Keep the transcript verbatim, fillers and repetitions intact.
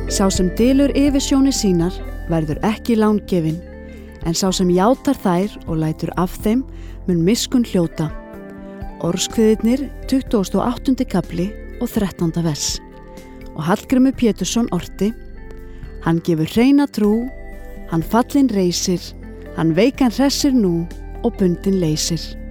Sá sem dylur yfirsjónir sínar verður ekki lángefinn, en sá sem játar þær og lætur af þeim mun miskunn hljóta. Orðskviðirnir tuttugasti og áttundi kafli og þrettánda vers. Og Hallgrímur Pétursson orti: Hann gefur hreina trú, hann fallinn reisir, hann veikan hressir nú og bundinn leysir.